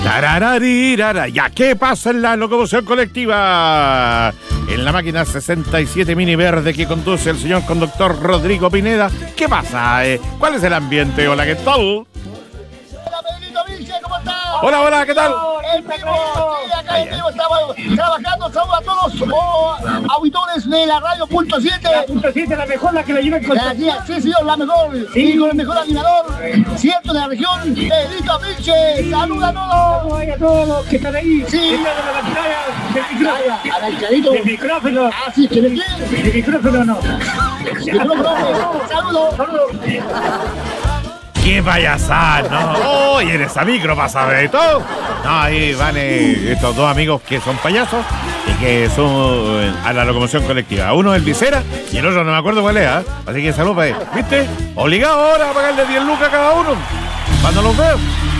Tarararirara. Ya, ¿qué pasa en la locomoción colectiva? En la máquina 67 mini verde que conduce el señor conductor Rodrigo Pineda. ¿Qué pasa? ¿Cuál es el ambiente? Hola, ¿qué tal? Hola, Pedrito Vilche, ¿cómo estás? Hola, ¿qué tal? En vivo, sí, acá en vivo estamos trabajando. Saludos a todos los auditores de la radio.7. La .7, la mejor, la que la lleva el control. Sí, señor, la mejor. Sí, con el mejor animador, cierto, de la región, Pedrito Vilche. Saluda a todos. Saludos a todos los que están ahí. Sí. Detrás de la pantalla del micrófono. Arrancadito. Del micrófono. Ah, sí, ¿quién es quién? Del micrófono no. Saludos. ¡Qué payasada! ¿No? ¡Oye, en esa micro pasa de todo! No, ahí van estos dos amigos que son payasos y que son a la locomoción colectiva. Uno es el Visera y el otro no me acuerdo cuál es, ¿eh? Así que salud para él. ¿Viste? Obligado ahora a pagarle 10 lucas a cada uno cuando los veo.